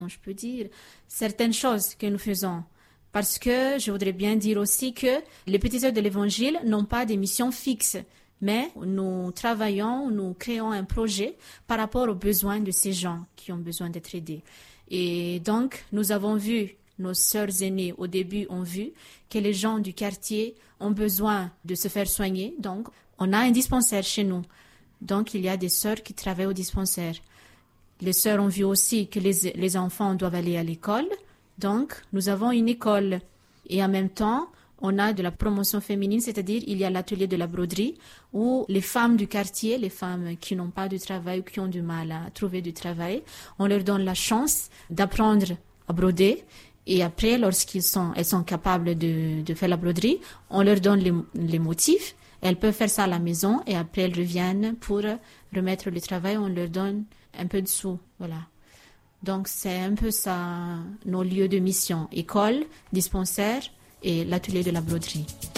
je peux dire, certaines choses que nous faisons. Parce que je voudrais bien dire aussi que les petits sœurs de l'Évangile n'ont pas des missions fixes, mais nous travaillons, nous créons un projet par rapport aux besoins de ces gens qui ont besoin d'être aidés. Et donc, nous avons vu, nos sœurs aînées au début ont vu que les gens du quartier ont besoin de se faire soigner. Donc, on a un dispensaire chez nous. Donc, il y a des sœurs qui travaillent au dispensaire. Les sœurs ont vu aussi que les enfants doivent aller à l'école. Donc, nous avons une école. Et en même temps, on a de la promotion féminine, c'est-à-dire il y a l'atelier de la broderie où les femmes du quartier, les femmes qui n'ont pas de travail ou qui ont du mal à trouver du travail, on leur donne la chance d'apprendre à broder. Et après, elles sont capables de faire la broderie, on leur donne les motifs. Elles peuvent faire ça à la maison et après elles reviennent pour remettre le travail. On leur donne un peu de sous, voilà. Donc, c'est un peu ça, nos lieux de mission. École, dispensaire et l'atelier de la broderie.